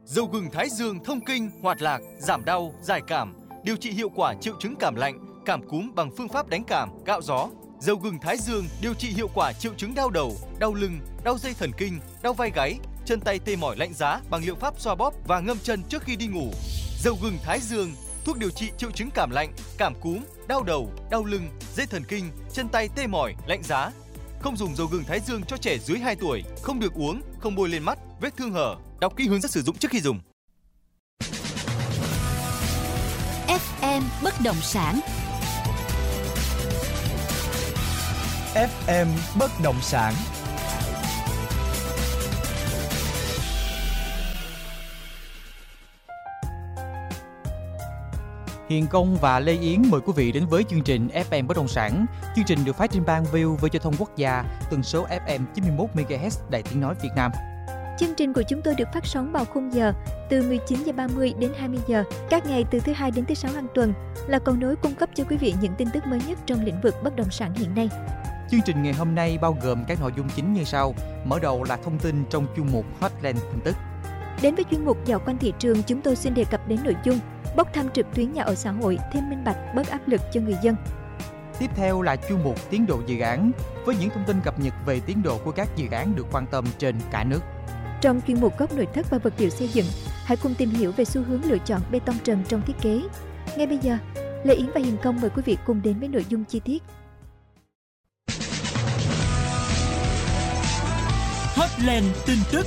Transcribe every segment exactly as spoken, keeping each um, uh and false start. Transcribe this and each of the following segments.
Dầu gừng Thái Dương thông kinh, hoạt lạc, giảm đau, giải cảm, điều trị hiệu quả triệu chứng cảm lạnh, cảm cúm bằng phương pháp đánh cảm, cạo gió. Dầu gừng Thái Dương điều trị hiệu quả triệu chứng đau đầu, đau lưng, đau dây thần kinh, đau vai gáy, chân tay tê mỏi lạnh giá bằng liệu pháp xoa bóp và ngâm chân trước khi đi ngủ. Dầu gừng Thái Dương, thuốc điều trị triệu chứng cảm lạnh, cảm cúm, đau đầu, đau lưng, dây thần kinh, chân tay tê mỏi, lạnh giá. Không dùng dầu gừng Thái Dương cho trẻ dưới hai tuổi, không được uống, không bôi lên mắt, vết thương hở. Đọc kỹ hướng dẫn sử dụng trước khi dùng. ép em bất động sản. ép em bất động sản. Hiền Công và Lê Yến mời quý vị đến với chương trình ép em bất động sản. Chương trình được phát trên ban vê o vê Giao thông Quốc gia, tần số ép em chín mươi mốt mê ga héc Đài Tiếng nói Việt Nam. Chương trình của chúng tôi được phát sóng vào khung giờ từ mười chín giờ ba mươi đến hai mươi giờ các ngày từ thứ hai đến thứ sáu hàng tuần, là cầu nối cung cấp cho quý vị những tin tức mới nhất trong lĩnh vực bất động sản hiện nay. Chương trình ngày hôm nay bao gồm các nội dung chính như sau. Mở đầu là thông tin trong chuyên mục Hotline tin tức. Đến với chuyên mục dạo quanh thị trường, chúng tôi xin đề cập đến nội dung bốc thăm trực tuyến nhà ở xã hội thêm minh bạch, bớt áp lực cho người dân. Tiếp theo là chuyên mục tiến độ dự án với những thông tin cập nhật về tiến độ của các dự án được quan tâm trên cả nước. Trong chuyên mục góc nội thất và vật liệu xây dựng, hãy cùng tìm hiểu về xu hướng lựa chọn bê tông trần trong thiết kế. Ngay bây giờ, Lê Yến và Hiền Công mời quý vị cùng đến với nội dung chi tiết. Hotline tin tức.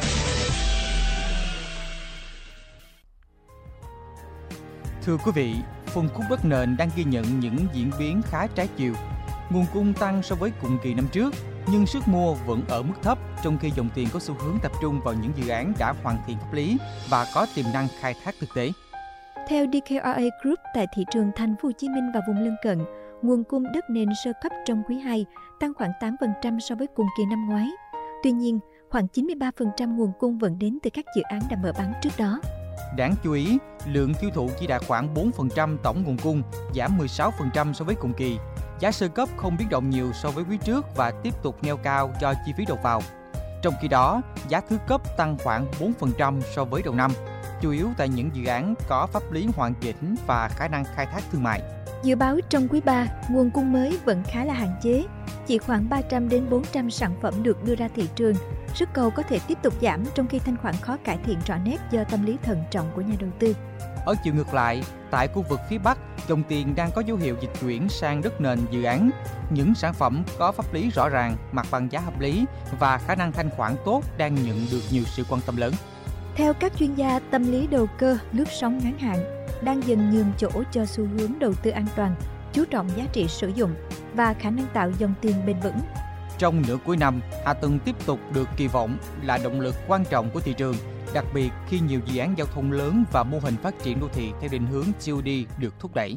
Thưa quý vị, phân khúc đất nền đang ghi nhận những diễn biến khá trái chiều. Nguồn cung tăng so với cùng kỳ năm trước, nhưng sức mua vẫn ở mức thấp, trong khi dòng tiền có xu hướng tập trung vào những dự án đã hoàn thiện pháp lý và có tiềm năng khai thác thực tế. Theo đê ca rờ a Group, tại thị trường Thành phố Hồ Chí Minh và vùng lân cận, nguồn cung đất nền sơ cấp trong quý hai tăng khoảng tám phần trăm so với cùng kỳ năm ngoái. Tuy nhiên, khoảng chín mươi ba phần trăm nguồn cung vẫn đến từ các dự án đã mở bán trước đó. Đáng chú ý, lượng tiêu thụ chỉ đạt khoảng bốn phần trăm tổng nguồn cung, giảm mười sáu phần trăm so với cùng kỳ. Giá sơ cấp không biến động nhiều so với quý trước và tiếp tục neo cao cho chi phí đầu vào. Trong khi đó, giá thứ cấp tăng khoảng bốn phần trăm so với đầu năm, chủ yếu tại những dự án có pháp lý hoàn chỉnh và khả năng khai thác thương mại. Dự báo trong quý ba, nguồn cung mới vẫn khá là hạn chế, chỉ khoảng ba trăm đến bốn trăm sản phẩm được đưa ra thị trường. Sức cầu có thể tiếp tục giảm trong khi thanh khoản khó cải thiện rõ nét do tâm lý thận trọng của nhà đầu tư. Ở chiều ngược lại, tại khu vực phía Bắc, dòng tiền đang có dấu hiệu dịch chuyển sang đất nền dự án. Những sản phẩm có pháp lý rõ ràng, mặt bằng giá hợp lý và khả năng thanh khoản tốt đang nhận được nhiều sự quan tâm lớn. Theo các chuyên gia, tâm lý đầu cơ lướt sóng ngắn hạn đang dần nhường chỗ cho xu hướng đầu tư an toàn, chú trọng giá trị sử dụng và khả năng tạo dòng tiền bền vững. Trong nửa cuối năm, hạ tầng tiếp tục được kỳ vọng là động lực quan trọng của thị trường, đặc biệt khi nhiều dự án giao thông lớn và mô hình phát triển đô thị theo định hướng tê ô đê được thúc đẩy.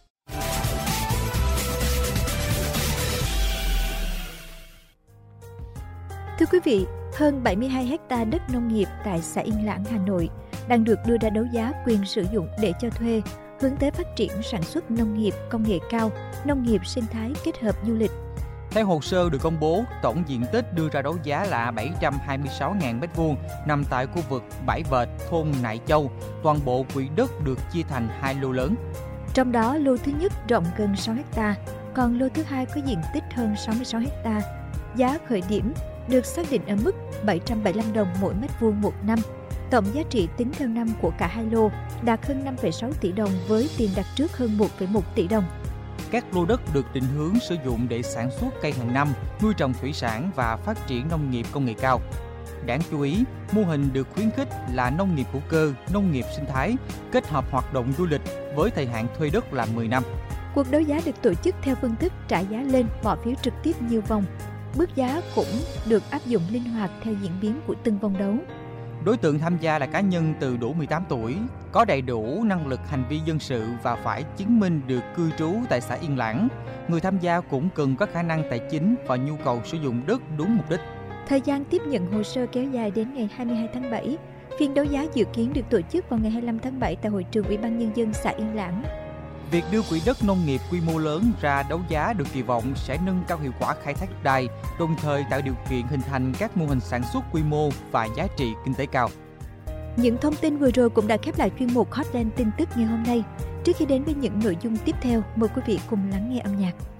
Thưa quý vị, hơn bảy mươi hai héc ta đất nông nghiệp tại xã Yên Lãng, Hà Nội đang được đưa ra đấu giá quyền sử dụng để cho thuê, hướng tới phát triển sản xuất nông nghiệp công nghệ cao, nông nghiệp sinh thái kết hợp du lịch. Theo hồ sơ được công bố, tổng diện tích đưa ra đấu giá là bảy trăm hai mươi sáu nghìn mét vuông, nằm tại khu vực Bãi Vệt, thôn Nại Châu. Toàn bộ quỹ đất được chia thành hai lô lớn. Trong đó, lô thứ nhất rộng gần sáu héc ta, còn lô thứ hai có diện tích hơn sáu mươi sáu héc ta. Giá khởi điểm được xác định ở mức bảy trăm bảy mươi lăm đồng mỗi mét vuông một năm. Tổng giá trị tính theo năm của cả hai lô đạt hơn năm phẩy sáu tỷ đồng với tiền đặt trước hơn một phẩy một tỷ đồng. Các lô đất được định hướng sử dụng để sản xuất cây hàng năm, nuôi trồng thủy sản và phát triển nông nghiệp công nghệ cao. Đáng chú ý, mô hình được khuyến khích là nông nghiệp hữu cơ, nông nghiệp sinh thái, kết hợp hoạt động du lịch với thời hạn thuê đất là mười năm. Cuộc đấu giá được tổ chức theo phương thức trả giá lên, bỏ phiếu trực tiếp nhiều vòng. Bước giá cũng được áp dụng linh hoạt theo diễn biến của từng vòng đấu. Đối tượng tham gia là cá nhân từ đủ mười tám tuổi, có đầy đủ năng lực hành vi dân sự và phải chứng minh được cư trú tại xã Yên Lãng. Người tham gia cũng cần có khả năng tài chính và nhu cầu sử dụng đất đúng mục đích. Thời gian tiếp nhận hồ sơ kéo dài đến ngày hai mươi hai tháng bảy. Phiên đấu giá dự kiến được tổ chức vào ngày hai mươi lăm tháng bảy tại hội trường Ủy ban Nhân dân xã Yên Lãng. Việc đưa quỹ đất nông nghiệp quy mô lớn ra đấu giá được kỳ vọng sẽ nâng cao hiệu quả khai thác đất đai, đồng thời tạo điều kiện hình thành các mô hình sản xuất quy mô và giá trị kinh tế cao. Những thông tin vừa rồi cũng đã khép lại chuyên mục Hotline tin tức ngày hôm nay. Trước khi đến với những nội dung tiếp theo, mời quý vị cùng lắng nghe âm nhạc.